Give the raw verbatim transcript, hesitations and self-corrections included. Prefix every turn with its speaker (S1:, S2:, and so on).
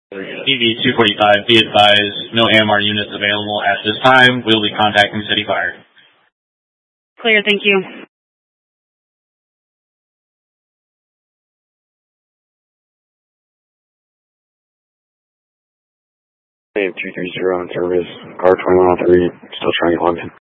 S1: T V two forty-five, be advised, no A M R units available at this time. We'll be contacting City Fire.
S2: Clear, thank you.
S3: two three zero on service, car twenty-one oh three, still trying to get logged in.